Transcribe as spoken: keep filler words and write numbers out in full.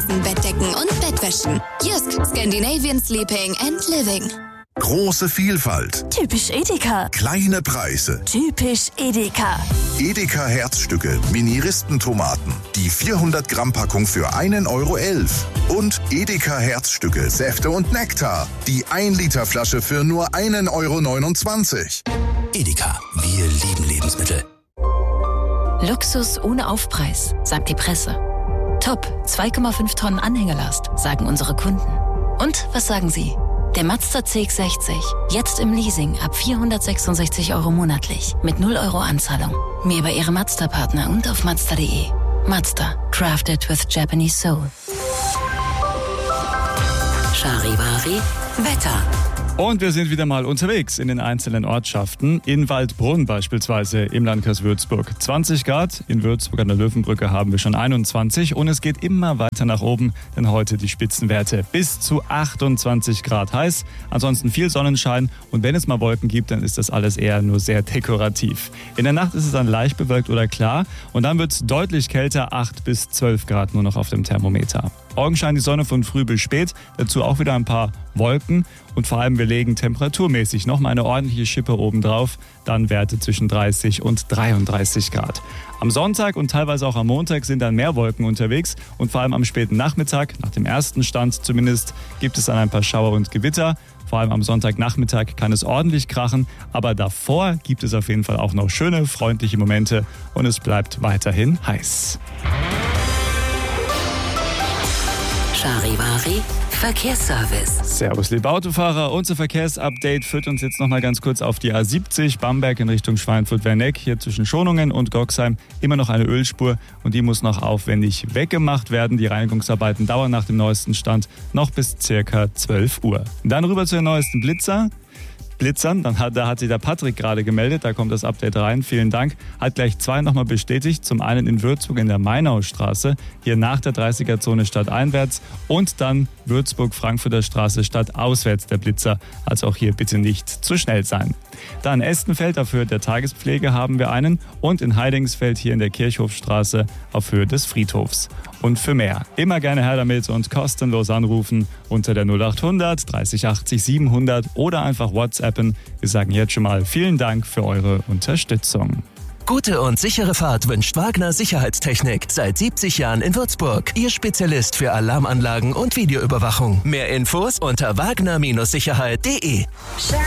Matratzen, Bettdecken und Bettwäschen. Jysk, Scandinavian Sleeping and Living. Große Vielfalt. Typisch Edeka. Kleine Preise. Typisch Edeka. Edeka Herzstücke, Mini-Ristentomaten. Die vierhundert Gramm Packung für einen Euro elf. Und Edeka Herzstücke, Säfte und Nektar. Die ein Liter Flasche für nur einen Euro neunundzwanzig. Edeka, wir lieben Lebensmittel. Luxus ohne Aufpreis, sagt die Presse. Top, zwei Komma fünf Tonnen Anhängelast, sagen unsere Kunden. Und was sagen Sie? Der Mazda C X sechzig, jetzt im Leasing ab vierhundertsechsundsechzig Euro monatlich, mit null Euro Anzahlung. Mehr bei Ihrem Mazda-Partner und auf Mazda punkt de. Mazda, crafted with Japanese soul. Charivari, Wetter. Und wir sind wieder mal unterwegs in den einzelnen Ortschaften. In Waldbrunn beispielsweise im Landkreis Würzburg zwanzig Grad. In Würzburg an der Löwenbrücke haben wir schon einundzwanzig. Und es geht immer weiter nach oben, denn heute die Spitzenwerte bis zu achtundzwanzig Grad heiß. Ansonsten viel Sonnenschein. Und wenn es mal Wolken gibt, dann ist das alles eher nur sehr dekorativ. In der Nacht ist es dann leicht bewölkt oder klar. Und dann wird es deutlich kälter, acht bis zwölf Grad nur noch auf dem Thermometer. Morgen scheint die Sonne von früh bis spät, dazu auch wieder ein paar Wolken und vor allem wir legen temperaturmäßig nochmal eine ordentliche Schippe obendrauf, dann Werte zwischen dreißig und dreiunddreißig Grad. Am Sonntag und teilweise auch am Montag sind dann mehr Wolken unterwegs und vor allem am späten Nachmittag, nach dem ersten Stand zumindest, gibt es dann ein paar Schauer und Gewitter. Vor allem am Sonntagnachmittag kann es ordentlich krachen, aber davor gibt es auf jeden Fall auch noch schöne, freundliche Momente und es bleibt weiterhin heiß. Charivari, Verkehrsservice. Servus, liebe Autofahrer. Unser Verkehrsupdate führt uns jetzt noch mal ganz kurz auf die A siebzig, Bamberg in Richtung Schweinfurt-Werneck. Hier zwischen Schonungen und Goxheim immer noch eine Ölspur und die muss noch aufwendig weggemacht werden. Die Reinigungsarbeiten dauern nach dem neuesten Stand noch bis circa zwölf Uhr. Dann rüber zu den neuesten Blitzer. Blitzern, dann hat, da hat sich der Patrick gerade gemeldet, da kommt das Update rein, vielen Dank. Hat gleich zwei nochmal bestätigt, zum einen in Würzburg in der Mainaustraße, hier nach der dreißiger-Zone stadteinwärts und dann Würzburg-Frankfurter Straße stadtauswärts der Blitzer, also auch hier bitte nicht zu schnell sein. Dann Estenfeld auf Höhe der Tagespflege haben wir einen und in Heidingsfeld hier in der Kirchhofstraße auf Höhe des Friedhofs. Und für mehr immer gerne her damit und kostenlos anrufen unter der null achthundert dreißig achtzig siebenhundert oder einfach WhatsAppen. Wir sagen jetzt schon mal vielen Dank für eure Unterstützung. Gute und sichere Fahrt wünscht Wagner Sicherheitstechnik. Seit siebzig Jahren in Würzburg. Ihr Spezialist für Alarmanlagen und Videoüberwachung. Mehr Infos unter wagner Sicherheit punkt de.